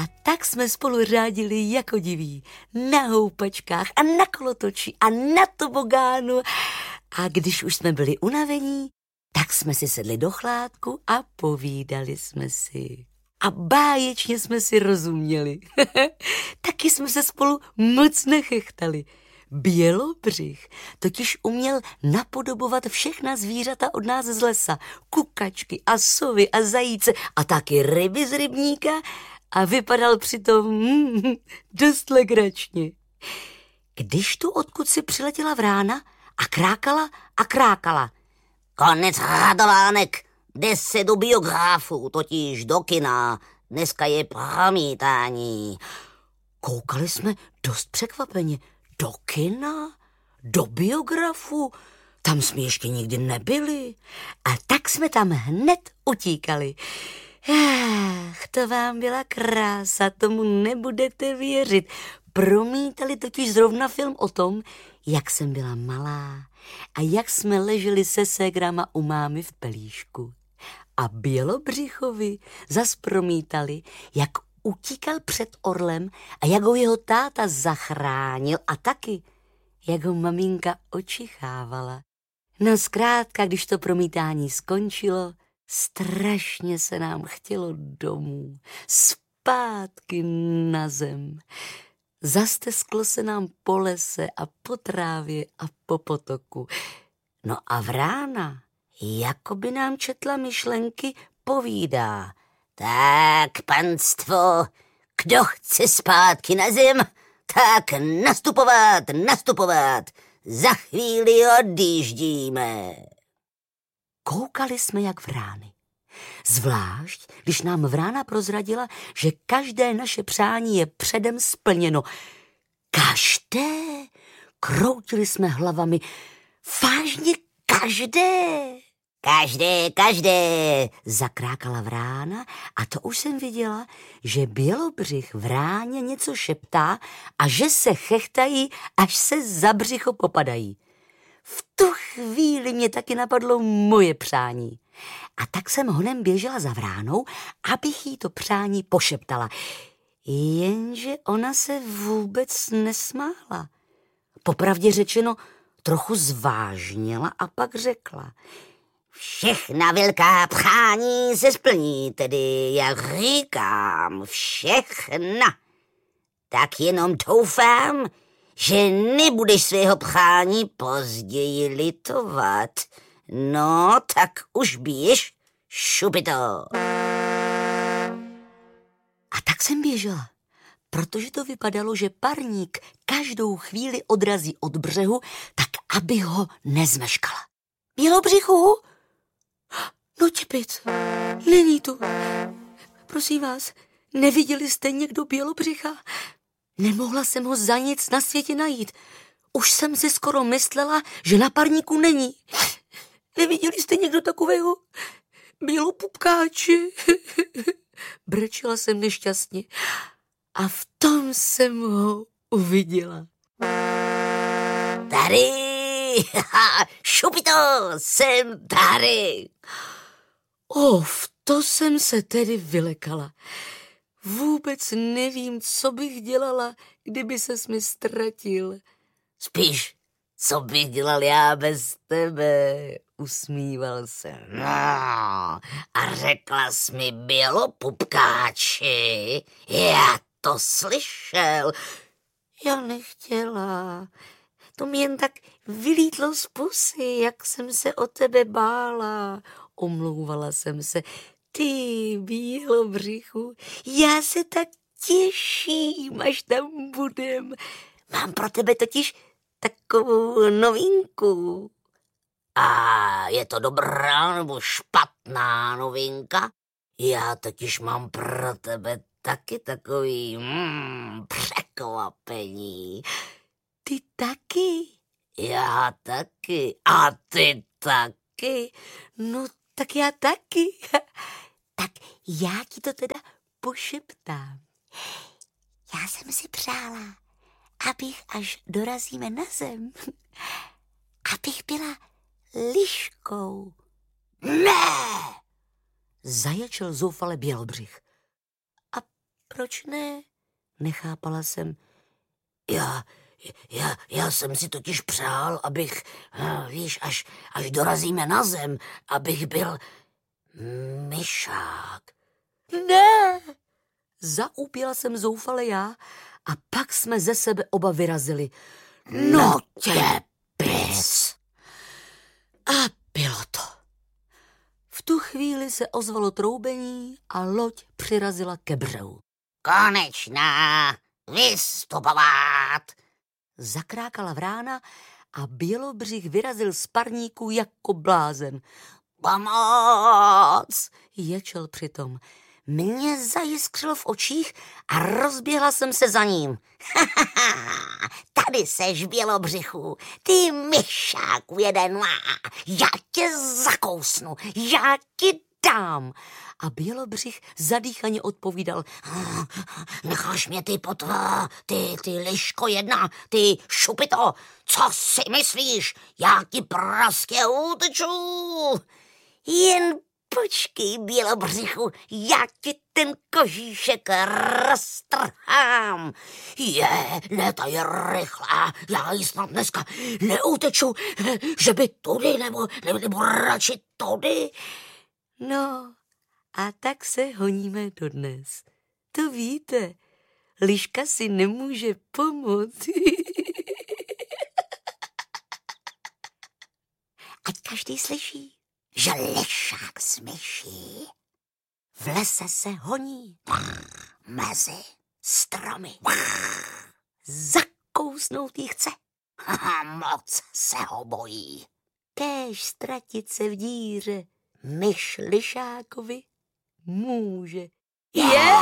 A tak jsme spolu řádili jako diví, na houpačkách a na kolotoči a na tobogánu. A když už jsme byli unavení, tak jsme si sedli do chládku a povídali jsme si. A báječně jsme si rozuměli. Taky jsme se spolu moc nechechtali. Bělobřich totiž uměl napodobovat všechna zvířata od nás z lesa. Kukačky a sovy a zajíce a taky ryby z rybníka a vypadal přitom dost legračně. Když tu odkud si přiletěla vrána a krákala a krákala. Konec radovánek, jde se do biografu, totiž do kina. Dneska je promítání. Koukali jsme dost překvapeně. Do kina? Do biografu? Tam jsme ještě nikdy nebyli. A tak jsme tam hned utíkali. To vám byla krása, tomu nebudete věřit. Promítali totiž zrovna film o tom, jak jsem byla malá a jak jsme leželi se ségrama u mámy v pelíšku. A Bělobřichovi zas promítali, jak utíkal před orlem a jak ho jeho táta zachránil a taky, jak ho maminka očichávala. No zkrátka, když to promítání skončilo, strašně se nám chtělo domů, zpátky na zem. Zastesklo se nám po lese a po trávě a po potoku. No a vrána, jako by nám četla myšlenky, povídá. Tak, panstvo, kdo chce zpátky na zem, tak nastupovat. Za chvíli odjíždíme. Koukali jsme jak vrány. Zvlášť, když nám vrána prozradila, že každé naše přání je předem splněno. Každé? Kroutili jsme hlavami. Vážně každé? Každé, zakrákala vrána a to už jsem viděla, že Bělobřich vráně něco šeptá a že se chechtají, až se za břicho popadají. V tu chvíli mě taky napadlo moje přání. A tak jsem honem běžela za vránou, abych jí to přání pošeptala. Jenže ona se vůbec nesmála. Popravdě řečeno, trochu zvážněla a pak řekla. Všechna velká přání se splní, tedy jak říkám, všechna. Tak jenom doufám, že nebudeš svého přání později litovat. No, tak už běž, šupito. A tak jsem běžela, protože to vypadalo, že parník každou chvíli odrazí od břehu, tak aby ho nezmeškala. Bělobřichu? No čepic, není tu. Prosím vás, neviděli jste někdo Bělobřicha? Nemohla jsem ho za nic na světě najít. Už jsem si skoro myslela, že na parníku není. Neviděli jste někdo takového bělopupkáče? Brečela jsem nešťastně a v tom jsem ho uviděla. Tady, šupito, jsem tady. To jsem se tedy vylekala. Vůbec nevím, co bych dělala, kdyby ses mi ztratil. Spíš, co bych dělal já bez tebe, usmíval se. No, a řekla jsi mi bělopupkáči, já to slyšel. Já nechtěla, to mi jen tak vylítlo z pusy, jak jsem se o tebe bála. Omlouvala jsem se. Ty, Bělobřichu, já se tak těším, až tam budem. Mám pro tebe totiž takovou novinku. A je to dobrá nebo špatná novinka? Já totiž mám pro tebe taky takový překvapení. Ty taky? Já taky. A ty taky? No, tak já taky. Tak já ti to teda pošeptám. Já jsem si přála, abych, až dorazíme na zem, abych byla liškou. Ne! Zaječel zoufale Bělobřich. A Proč ne? Nechápala jsem. Já jsem si totiž přál, abych, víš, až dorazíme na zem, abych byl myšák. Ne! Zaúpěla jsem zoufale já a pak jsme ze sebe oba vyrazili. No tě pis! A bylo to. V tu chvíli se ozvalo troubení a loď přirazila ke břehu. Konečná, vystupovat! Zakrákala vrána a Bělobřich vyrazil z parníku jako blázen. Pomoc! Ječel přitom. Mě zajiskřilo v očích a rozběhla jsem se za ním. Tady seš, Bělobřichu, ty myšáku jeden má. Já tě zakousnu, já ti dám. A Bělobřich zadýchaně odpovídal. Necháš mě, ty potva, ty liško jedna, ty šupito, co si myslíš? Já ti praskě uteču. Jen počkej, Bělobřichu, já ti ten kožíšek roztrhám. Ne, ta je rychlá, já jí snad dneska neuteču, že by tudy, nebo radši tudy. No, a tak se honíme dodnes. To víte, liška si nemůže pomoct. Ať každý slyší, že lišák s myší v lese se honí mezi stromy. Zakousnout jí chce. Moc se ho bojí. Kéž ztratit se v díře myš lišákovi může. Je!